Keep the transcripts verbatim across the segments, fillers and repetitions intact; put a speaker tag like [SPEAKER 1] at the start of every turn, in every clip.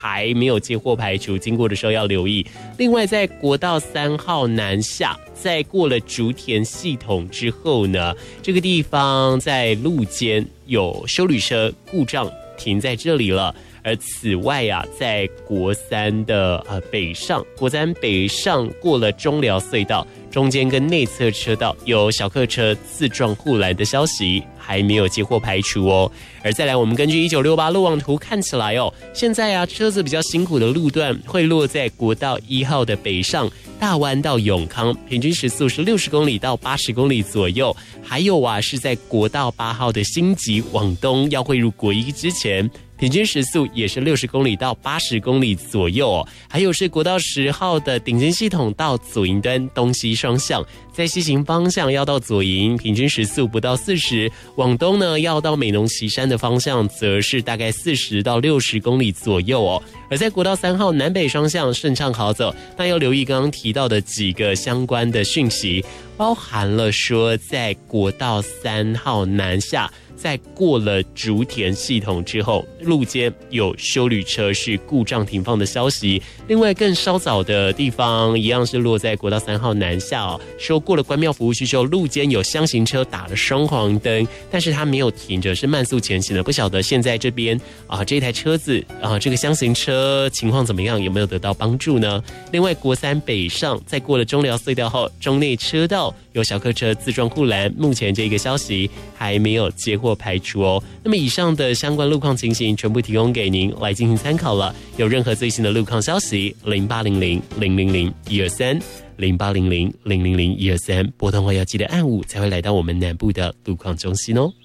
[SPEAKER 1] 还没有接获排除，经过的时候要留意。另外，在国道三号南下，在过了竹田系统之后呢，这个地方在路肩有休旅车故障停在这里了。而此外啊，在国三的呃北上，国三北上过了中寮隧道，中间跟内侧车道有小客车自撞护栏的消息，还没有接获排除哦。而再来，我们根据一九六八路网图看起来哦，现在啊车子比较辛苦的路段会落在国道一号的北上大湾到永康，平均时速是六十公里到八十公里左右。还有啊，是在国道八号的新集往东要汇入国一之前，平均时速也是六十公里到八十公里左右哦。还有是国道十号的顶尖系统到左营端东西双向，在西行方向要到左营，平均时速不到四十；往东呢要到美浓旗山的方向，则是大概四十到六十公里左右哦。而在国道三号南北双向顺畅好走，那要留意刚刚提到的几个相关的讯息，包含了说在国道三号南下，在过了竹田系统之后，路肩有休旅车是故障停放的消息。另外更稍早的地方，一样是落在国道三号南下哦，说过了关庙服务区之后，路肩有厢型车打了双黄灯，但是它没有停着，是慢速前行的。不晓得现在这边啊，这台车子啊，这个厢型车情况怎么样，有没有得到帮助呢？另外国三北上，在过了中寮隧道后，中内车道有小客车自撞护栏，目前这个消息还没有接获排除哦。那么以上的相关路况情形全部提供给您来进行参考了。有任何最新的路况消息，零八零零零零零一二三零八零零零零零一二三，拨通后要记得按五才会来到我们南部的路况中心哦。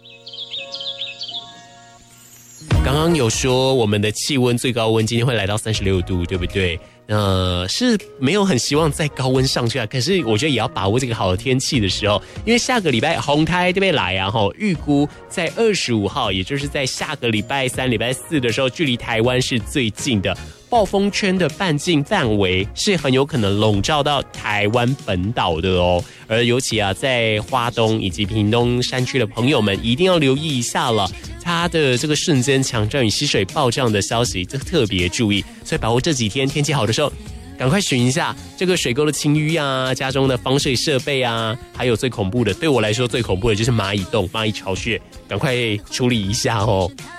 [SPEAKER 1] 刚刚有说我们的气温最高温今天会来到三十六度，对不对？呃，是没有很希望再高温上去啊，可是我觉得也要把握这个好的天气的时候，因为下个礼拜红台这边来啊，吼，预估在二十五号，也就是在下个礼拜三、礼拜四的时候，距离台湾是最近的。暴风圈的半径范围是很有可能笼罩到台湾本岛的哦，而尤其啊，在花东以及屏东山区的朋友们一定要留意一下了，它的这个瞬间强降雨、溪水暴涨的消息，这特别注意。所以把握这几天天气好的时候，赶快寻一下这个水沟的清淤啊，家中的防水设备啊，还有最恐怖的，对我来说最恐怖的就是蚂蚁洞、蚂蚁巢穴，赶快处理一下哦。